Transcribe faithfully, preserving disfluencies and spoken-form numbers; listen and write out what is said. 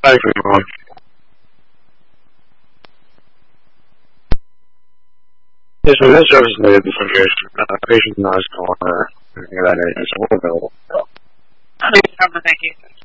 Thanks, everyone. Yes, so this service is made from your uh, patient noise corner. Anything of that nature, so we're available. I think it's covered, thank you.